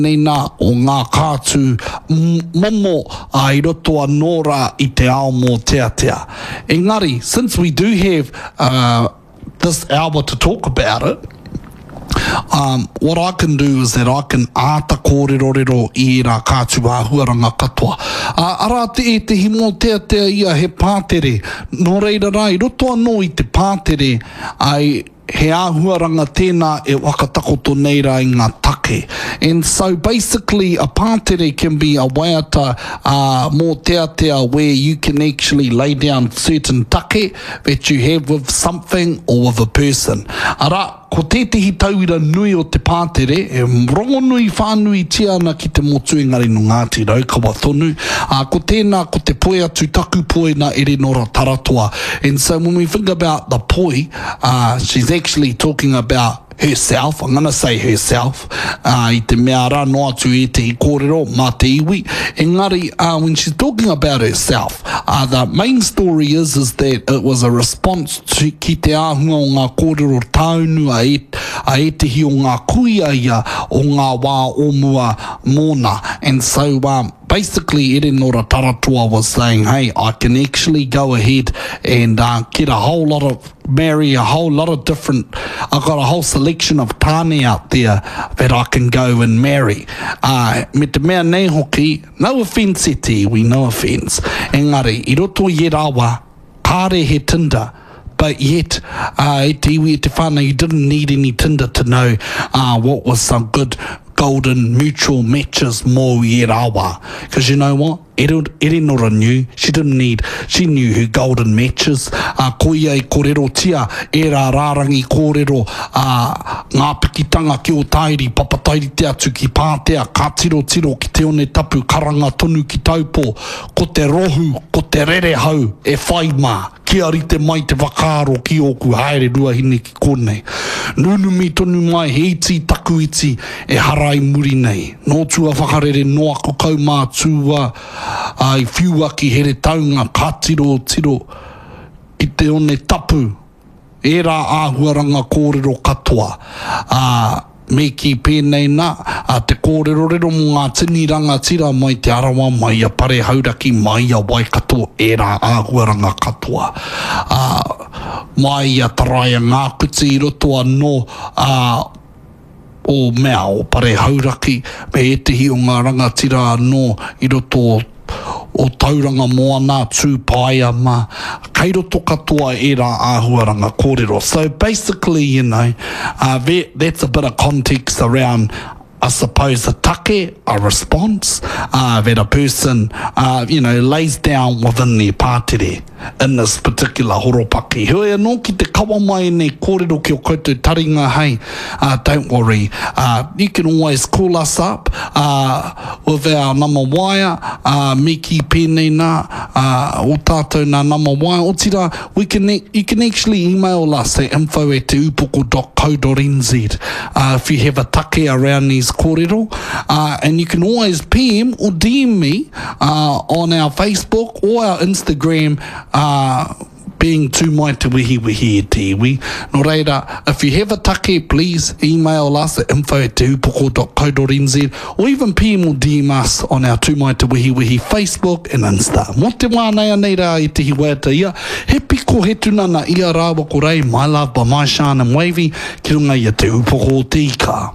nei nā o ngā kātu momo I roto anō rā I te ao mō tea. Engari, since we do have this hour to talk about it, what I can do is that I can āta kōrero I rā kātu āhuaranga katoa. Ara te himo tea ia he pātere. Nō reira rai, roto anō I te pātere ai he āhuaranga tēnā e wakatakoto nei rā I ngā take. And so basically a pātere can be a waiata mō tea where you can actually lay down certain take that you have with something or with a person. Ara, ko tētehi tauira nui o te pātere, e rongo nui whānui tiana ki te motu engari no Ngāti Raukawa tonu. Ko tēnā, ko te poe atu taku poe na ere nora taratoa. And so when we think about the poe, she's actually talking about herself. I'm going to say herself. I te mea rā no atu e te I kōrero, mā te iwi. Engari, when she's talking about herself, the main story is that it was a response to ki te āhunga o ngā kōrero taunu a etehi o ngā kuia ia o ngā wā omua mōna. And so, basically, Ere Nora Taratua was saying, hey, I can actually go ahead and get a whole lot of, marry a whole lot of different, I've got a whole selection of tāne out there that I can go and marry. Me te mea nei hoki, no offence e te iwi, no offence. Engari, I roto I rawa, kāre he Tinder, but yet, e te iwi e te whānau, you didn't need any Tinder to know what was some good golden mutual matches mō I rawa. Because you know what? Ere Nora knew. She knew her golden matches. Ko ia I kōrero tia, e rā rārangi kōrero ngā pikitanga ki o tairi, papatairi te atu ki pātea, ka tiro ki te one tapu, karanga tonu ki taupō, ko te rohu, ko te rere hau, e whai mā, ki arite mai te whakaaro ki oku haere ruahine ki konei. Nunu mi tonu mai he iti taku iti, e harai muri nei. Nō tua whakarere no aku kau mā tua, ai whiua ki here taunga ka tiro ki te one tapu e rā āhuaranga kōrero katoa me ki pēnei nā te kōrero rero mō ngā tini rangatira mai te arawa mai a pare hauraki mai a waikato e rā āhuaranga katoa mai a taraia ngā kuti I roto anō o mea o pare hauraki me etehi o ngā rangatira anō I roto o tauranga moana tūpaia ma kei roto katoa e rā āhuaranga kōrero. So basically, you know, that's a bit of context around, I suppose, a take, a response that a person, lays down within their pātere in this particular horopaki. Hoi anō ki te kawa mai nei kōrero ki o koutou taringa, hey, don't worry. You can always call us up with our nama waia, me ki pēnei nā, o tātou nā nama waia. O tira, you can actually email us at info@teupoko.co.nz if you have a take around these kōrero, and you can always PM or DM me on our Facebook or our Instagram, being tū mai te wihi e te iwi. Nō reira, if you have a take, please email us at info@teupoko.co.nz or even PM or DM us on our tū mai te wihi Facebook and Insta. Mo te wānei nei rā I te hiweta ia, he piko he tunana ia rāwa ko rei, my love by my Sean and Wavy, ki runga I te upoko o te ika.